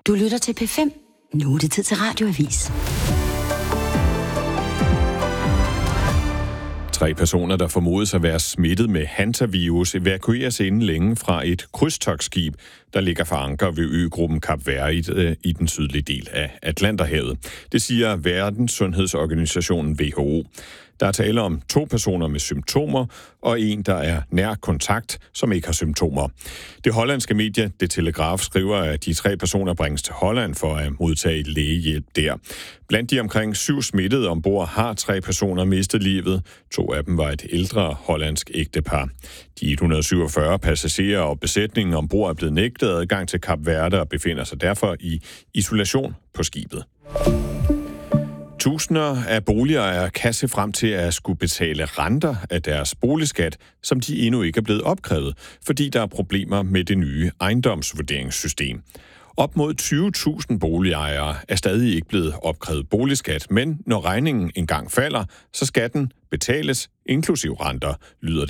Du lytter til P5. Nu er det tid til Radioavis. 3 personer, der formodes at være smittet med hantavirus, evakueres inden længe fra et krydstogtskib, der ligger for anker ved øgruppen Kap Verde i den sydlige del af Atlanterhavet. Det siger Verdenssundhedsorganisationen WHO. Der er tale om 2 personer med symptomer, og en, der er nær kontakt, som ikke har symptomer. Det hollandske medie, Det Telegraaf, skriver, at de 3 personer bringes til Holland for at modtage lægehjælp der. Blandt de omkring 7 smittede ombord har 3 personer mistet livet. 2 af dem var et ældre hollandsk ægtepar. De 147 passagerer og besætningen ombord er blevet nægtet adgang til Kap Verde og befinder sig derfor i isolation på skibet. Tusinder af boligejere kan se frem til at skulle betale renter af deres boligskat, som de endnu ikke er blevet opkrævet, fordi der er problemer med det nye ejendomsvurderingssystem. Op mod 20.000 boligejere er stadig ikke blevet opkrævet boligskat, men når regningen engang falder, så skal den betales inklusiv renter, lyder